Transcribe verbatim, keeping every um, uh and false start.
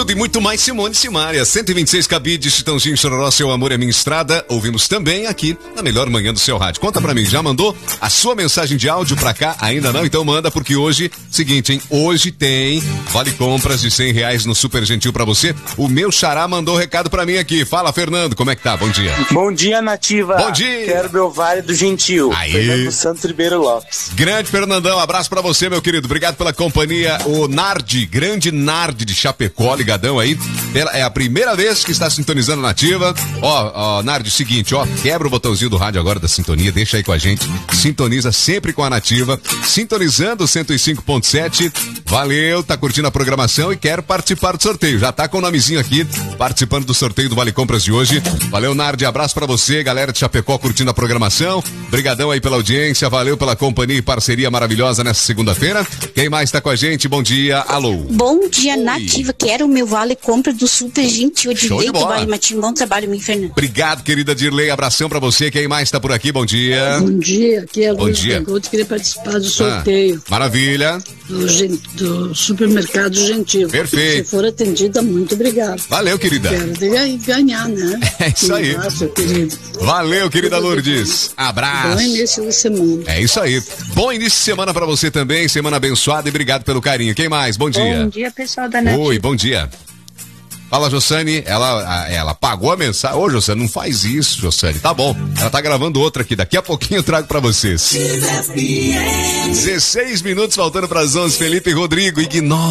tudo e muito mais Simone Simaria. cento e vinte e seis Cabide, Chitãozinho Chororó, Seu Amor é Minha Estrada. Ouvimos também aqui na melhor manhã do seu rádio. Conta pra mim, já mandou a sua mensagem de áudio pra cá? Ainda não? Então manda, porque hoje, seguinte, hein? Hoje tem vale compras de cem reais no Super Gentil pra você. O meu xará mandou um recado pra mim aqui. Fala, Fernando, como é que tá? Bom dia. Bom dia, Nativa. Bom dia. Quero meu Vale do Gentil. Aí. Fernando Santos Ribeiro Lopes. Grande Fernandão, abraço pra você, meu querido. Obrigado pela companhia. O Nardi, grande Nardi de Chapecó, ligadão aí. É a primeira vez que está sintonizando na Ativa. Ó, ó, Nardi, seguinte, ó, quebra o botãozinho do rádio agora da sintonia, deixa aí com a gente. Sintoniza sempre com a Nativa. Sintonizando cento e cinco ponto sete. Valeu, tá curtindo a programação e quer participar do sorteio. Já tá com o nomezinho aqui, participando do sorteio do Vale Compras de hoje. Valeu, Nardi, abraço pra você, galera de Chapecó curtindo a programação. Brigadão aí pela audiência, valeu pela companhia e parceria maravilhosa nessa segunda-feira. Quem mais tá com a gente? Bom dia, alô. Bom dia, Oi. Nativa. Quero o meu Vale Compra do Super Gentil. Show de Direito, bola. Vale Matinho. Bom trabalho, meu Fernando. Obrigado, querida Dirley, abração pra você. Quem mais tá por aqui? Bom dia. Bom dia, aqui é a Bom Luiz dia. Benguto, queria participar do sorteio Ah, maravilha. do, gen- do supermercado Gentil. Perfeito. Se for atendida, muito obrigado. Valeu, querida. Quero de- ganhar, né? É isso aí. Um abraço, querido. Valeu, querida Lourdes. Bom Abraço. início de semana. É isso aí. Bom início de semana pra você também, semana abençoada e obrigado pelo carinho. Quem mais? Bom dia. Bom dia, pessoal da Nativa. Oi, bom dia. Fala, Jossane, ela, a- ela pagou a mensagem. Ô, Jossane, não faz isso, Jossane. Tá bom, ela tá gravando outra aqui. Daqui a pouquinho eu trago pra vocês. dezesseis minutos faltando pras onze. Felipe e Rodrigo, ignora.